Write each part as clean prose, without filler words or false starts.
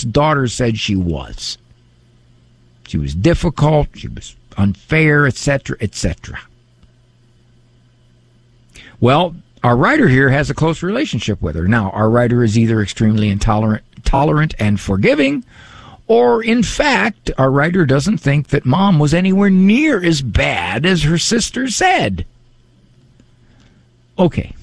this daughter said she was. She was difficult, she was unfair, etc., etc. Well, our writer here has a close relationship with her. Now, our writer is either extremely tolerant and forgiving, or, in fact, our writer doesn't think that Mom was anywhere near as bad as her sister said. Okay.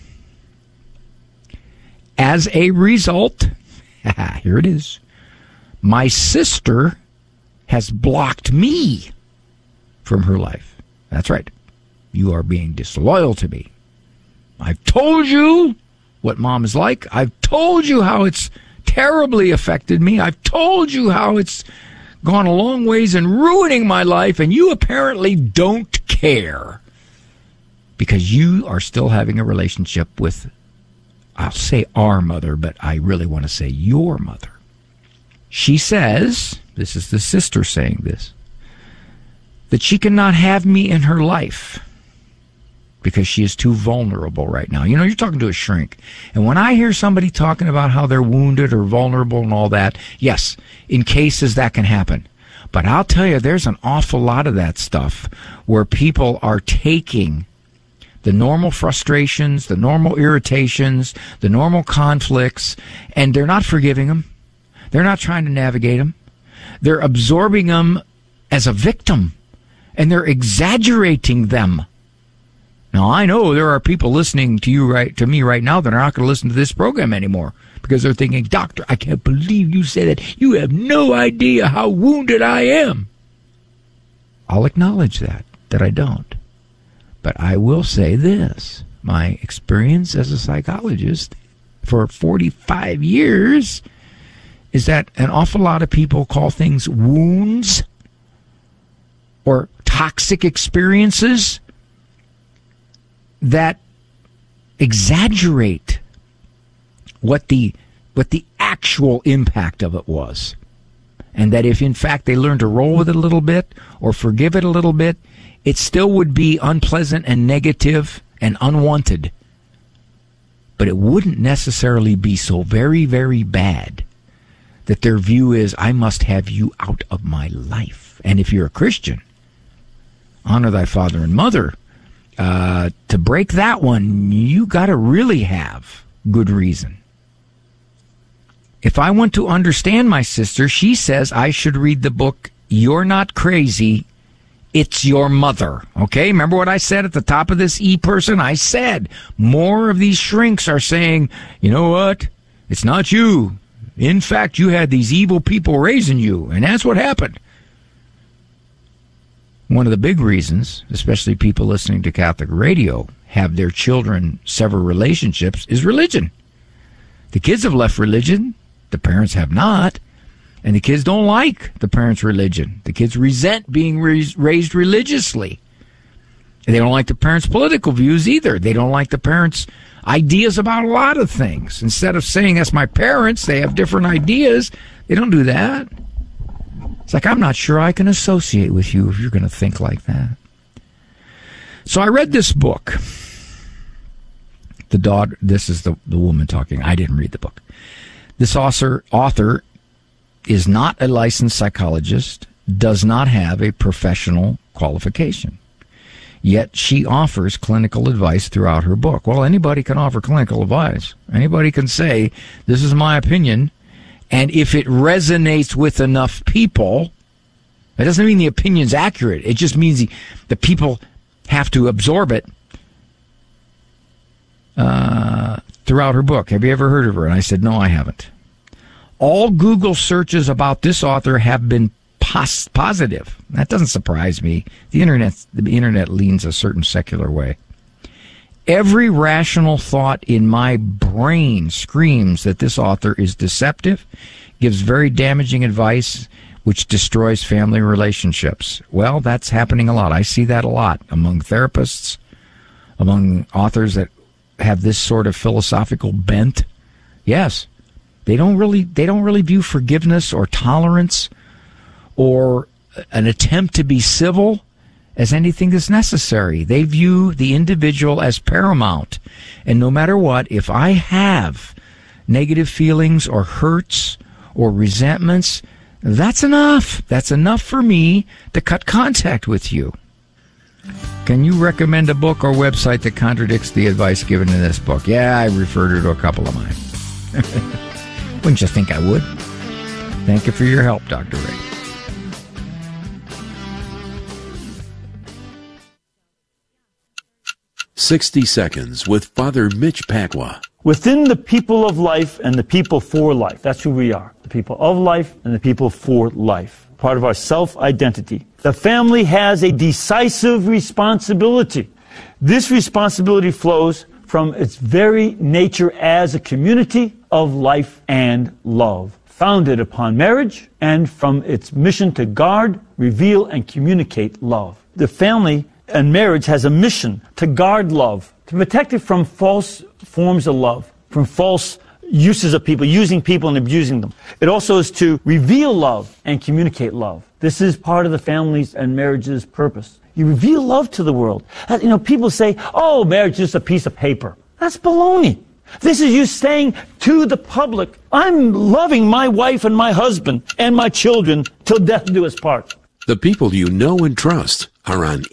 As a result, here it is, my sister has blocked me from her life. That's right. You are being disloyal to me. I've told you what Mom is like. I've told you how it's terribly affected me. I've told you how it's gone a long ways in ruining my life, and you apparently don't care because you are still having a relationship with, I'll say our mother, but I really want to say your mother. She says, this is the sister saying this, that she cannot have me in her life because she is too vulnerable right now. You know, you're talking to a shrink. And when I hear somebody talking about how they're wounded or vulnerable and all that, yes, in cases that can happen. But I'll tell you, there's an awful lot of that stuff where people are taking the normal frustrations, the normal irritations, the normal conflicts, and they're not forgiving them. They're not trying to navigate them. They're absorbing them as a victim, and they're exaggerating them. Now, I know there are people listening to me right now that are not going to listen to this program anymore because they're thinking, Doctor, I can't believe you said that. You have no idea how wounded I am. I'll acknowledge that I don't. But I will say this. My experience as a psychologist for 45 years is that an awful lot of people call things wounds or toxic experiences that exaggerate what the actual impact of it was. And that if, in fact, they learn to roll with it a little bit or forgive it a little bit, it still would be unpleasant and negative and unwanted. But it wouldn't necessarily be so very, very bad that their view is, I must have you out of my life. And if you're a Christian, honor thy father and mother. To break that one, you got to really have good reason. If I want to understand my sister, she says I should read the book, You're Not Crazy, It's Your Mother. Okay, remember what I said at the top of this e-person? I said more of these shrinks are saying, you know what? It's not you. In fact, you had these evil people raising you, and that's what happened. One of the big reasons, especially people listening to Catholic radio, have their children sever relationships is religion. The kids have left religion. The parents have not. And the kids don't like the parents' religion. The kids resent being raised religiously. And they don't like the parents' political views either. They don't like the parents' ideas about a lot of things. Instead of saying, that's my parents, they have different ideas. They don't do that. It's like, I'm not sure I can associate with you if you're going to think like that. So I read this book. This is the woman talking. I didn't read the book. This author is not a licensed psychologist, does not have a professional qualification. Yet she offers clinical advice throughout her book. Well, anybody can offer clinical advice. Anybody can say, this is my opinion. And if it resonates with enough people, that doesn't mean the opinion's accurate. It just means the people have to absorb it throughout her book. Have you ever heard of her? And I said, no, I haven't. All Google searches about this author have been positive. That doesn't surprise me. The internet leans a certain secular way. Every rational thought in my brain screams that this author is deceptive, gives very damaging advice, which destroys family relationships. Well, that's happening a lot. I see that a lot among therapists, among authors that have this sort of philosophical bent. Yes, they don't really view forgiveness or tolerance or an attempt to be civil as anything that's necessary. They view the individual as paramount. And no matter what, if I have negative feelings or hurts or resentments, that's enough. That's enough for me to cut contact with you. Can you recommend a book or website that contradicts the advice given in this book? Yeah, I referred her to a couple of mine. Wouldn't you think I would? Thank you for your help, Dr. Ray. "60 Seconds with Father Mitch Pacwa." Within the people of life and the people for life. That's who we are. The people of life and the people for life. Part of our self-identity. The family has a decisive responsibility. This responsibility flows from its very nature as a community of life and love, founded upon marriage, and from its mission to guard, reveal, and communicate love. The family and marriage has a mission to guard love, to protect it from false forms of love, from false uses of people, using people and abusing them. It also is to reveal love and communicate love. This is part of the family's and marriage's purpose. You reveal love to the world. People say, oh, marriage is just a piece of paper. That's baloney. This is you saying to the public, I'm loving my wife and my husband and my children till death do us part. The people you know and trust are on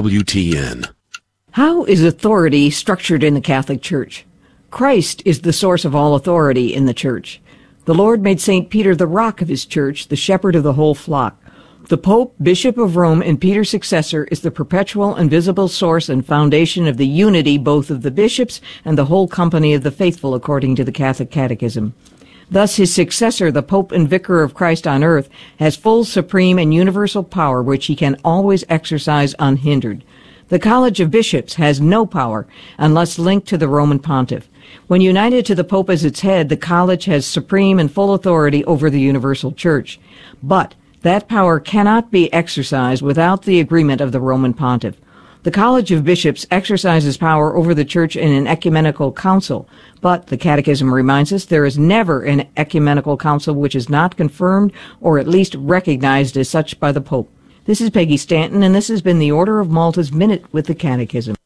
EWTN. How is authority structured in the Catholic Church? Christ is the source of all authority in the Church. The Lord made St. Peter the rock of his Church, the shepherd of the whole flock. The Pope, Bishop of Rome, and Peter's successor is the perpetual and visible source and foundation of the unity both of the bishops and the whole company of the faithful, according to the Catholic Catechism. Thus his successor, the Pope and Vicar of Christ on earth, has full, supreme, and universal power which he can always exercise unhindered. The College of Bishops has no power unless linked to the Roman Pontiff. When united to the Pope as its head, the College has supreme and full authority over the universal Church. But that power cannot be exercised without the agreement of the Roman Pontiff. The College of Bishops exercises power over the Church in an ecumenical council, but the Catechism reminds us there is never an ecumenical council which is not confirmed or at least recognized as such by the Pope. This is Peggy Stanton, and this has been the Order of Malta's Minute with the Catechism.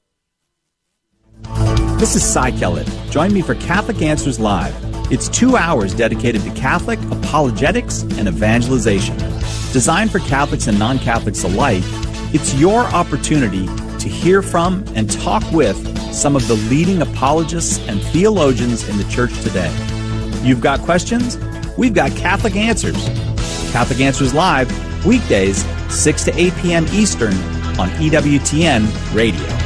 This is Cy Kellett. Join me for Catholic Answers Live. It's 2 hours dedicated to Catholic apologetics and evangelization. Designed for Catholics and non-Catholics alike, it's your opportunity to hear from and talk with some of the leading apologists and theologians in the Church today. You've got questions? We've got Catholic Answers. Catholic Answers Live, weekdays, 6 to 8 p.m. Eastern on EWTN Radio.